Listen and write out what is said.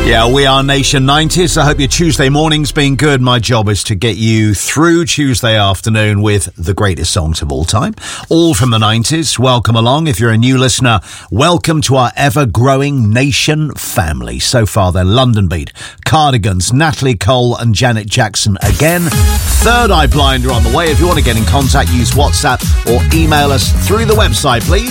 Yeah, we are Nation 90s. I hope your Tuesday morning's been good. My job is to get you through Tuesday afternoon with the greatest songs of all time, all from the 90s. Welcome along. If you're a new listener, welcome to our ever-growing Nation family. So far, they're London Beat, Cardigans, Natalie Cole and Janet Jackson again. Third Eye Blinder on the way. If you want to get in contact, use WhatsApp or email us through the website, please.